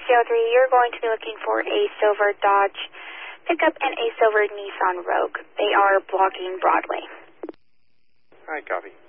3, you're going to be looking for a silver Dodge pickup and a silver Nissan Rogue. They are blocking Broadway. All right, copy.